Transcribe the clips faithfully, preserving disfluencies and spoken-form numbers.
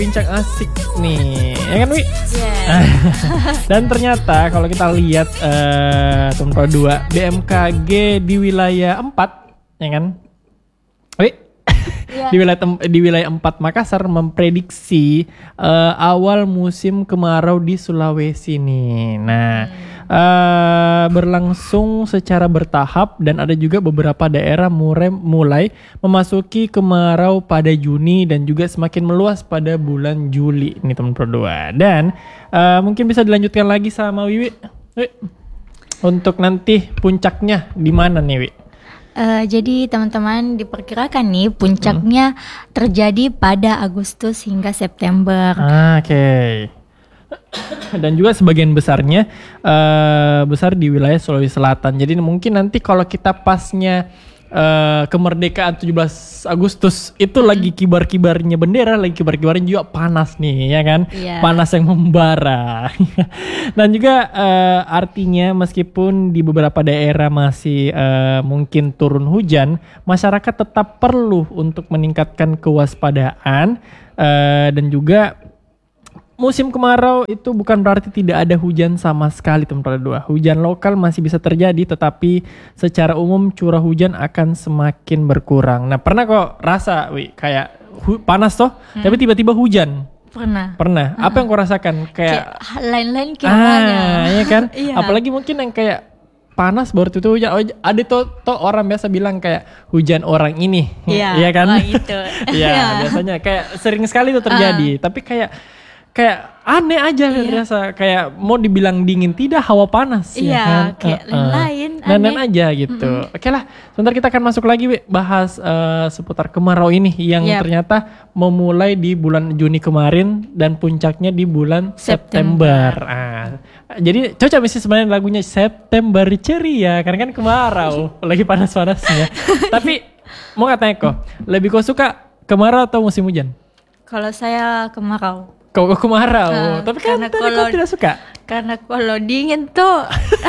Bincang asik nih, ya kan Wi? Yeah. Dan ternyata kalau kita lihat uh, tahun dua B M K G di wilayah empat, ya kan? Wi? Yeah. di wilayah tem- di wilayah empat Makassar memprediksi uh, awal musim kemarau di Sulawesi nih. Nah, hmm. Uh, berlangsung secara bertahap dan ada juga beberapa daerah mulai, mulai memasuki kemarau pada Juni dan juga semakin meluas pada bulan Juli nih teman Pro dua. Dan uh, mungkin bisa dilanjutkan lagi sama Wiwi. Wi. Untuk nanti puncaknya di mana nih Wi? Uh, jadi teman-teman diperkirakan nih puncaknya hmm. terjadi pada Agustus hingga September. Ah, Oke. Okay. Dan juga sebagian besarnya uh, besar di wilayah Sulawesi Selatan. Jadi mungkin nanti kalau kita pasnya uh, kemerdekaan tujuh belas Agustus itu hmm. lagi kibar-kibarnya bendera, lagi kibar-kibarnya juga panas nih, ya kan? Yeah. Panas yang membara. Dan juga uh, artinya meskipun di beberapa daerah masih uh, mungkin turun hujan, masyarakat tetap perlu untuk meningkatkan kewaspadaan uh, dan juga musim kemarau itu bukan berarti tidak ada hujan sama sekali teman-teman dua. Hujan lokal masih bisa terjadi, tetapi secara umum curah hujan akan semakin berkurang. Nah, pernah kok rasa, Wi, kayak hu- panas toh, hmm. tapi tiba-tiba hujan? Pernah. Pernah. Uh-huh. Apa yang kau rasakan? Kayak, kayak lain-lain kayak mana? Ah, ya kan? Iya. Apalagi mungkin yang kayak panas baru itu hujan. Oh, ada tuh, tuh orang biasa bilang kayak hujan orang ini. Iya, iya kan? Oh itu. Iya, biasanya kayak sering sekali itu terjadi. Uh. Tapi kayak kayak aneh aja iya. Rasa kayak mau dibilang dingin tidak, hawa panas iya, ya kan? kayak uh, lain lain aja gitu. Mm-hmm. Oke lah, sebentar kita akan masuk lagi bahas uh, seputar kemarau ini yang yep. ternyata memulai di bulan Juni kemarin dan puncaknya di bulan September. September. Ah, jadi cocok sih sebenarnya lagunya September ceria karena kan kemarau lagi panas-panasnya. Tapi mau katanya kok, lebih kau suka kemarau atau musim hujan? Kalau saya kemarau. Kau kau kemarau, uh, tapi kan kau tidak suka. Karena kalau dingin tuh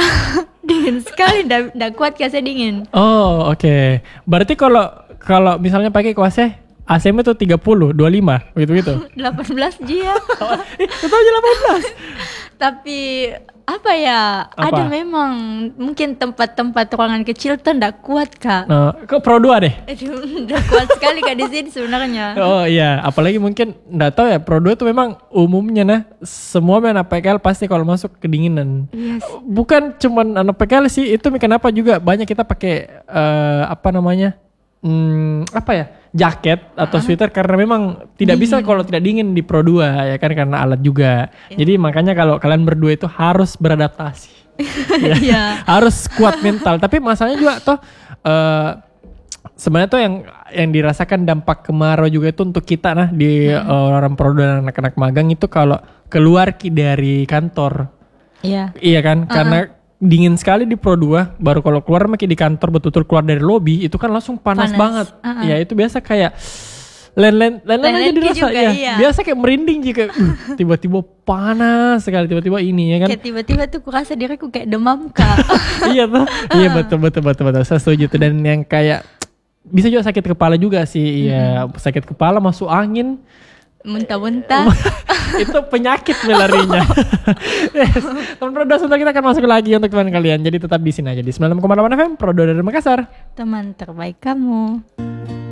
dingin sekali, nggak kuat kasih dingin. Oh oke, okay. Berarti kalau kalau misalnya pakai kuasnya A C M itu tiga puluh, dua puluh lima, begitu-gitu. delapan belas dia. Itu aja delapan belas. Tapi apa ya? Apa? Ada memang mungkin tempat-tempat ruangan kecil tuh ndak kuat kak. No, kok Pro dua deh? Ndak kuat sekali kak di sini sebenarnya. Oh iya, apalagi mungkin ndak tahu ya Pro dua itu memang umumnya nah semua main P K L pasti kalau masuk kedinginan. Yes. Bukan cuman anak P K L sih, itu kenapa juga banyak kita pakai uh, apa namanya? Hmm, apa ya? Jaket atau uh-huh. sweater karena memang tidak dingin. Bisa kalau tidak dingin di Pro dua ya kan karena alat juga. Yeah. Jadi makanya kalau kalian berdua itu harus beradaptasi. ya. yeah. Harus kuat mental. Tapi masalahnya juga toh uh, sebenarnya tuh yang yang dirasakan dampak kemarau juga itu untuk kita nah di hmm. uh, orang Pro dua dan anak-anak magang itu kalau keluar dari kantor. Iya. Yeah. Iya kan? Uh-huh. Karena dingin sekali di Pro dua, baru kalau keluar makin di kantor betul-betul keluar dari lobi itu kan langsung panas, panas. banget. Uh-huh. Ya itu biasa kayak len-len len-len aja dirasa juga, ya. Iya. Biasa kayak merinding jika uh, tiba-tiba panas sekali, tiba-tiba ini ya kan. Kayak tiba-tiba tuh kurasa diriku kayak demam kak. Iya tuh. Uh-huh. Iya betul betul betul betul. Saya setuju tuh, dan yang kayak bisa juga sakit kepala juga sih. Iya, hmm. sakit kepala, masuk angin. Muntah-muntah. Itu penyakit melarinya. Yes. Teman Pro dua, sebentar kita akan masuk lagi untuk teman kalian. Jadi tetap di sini aja di sembilan puluh enam koma delapan F M Pro dua dari Makassar. Teman terbaik kamu.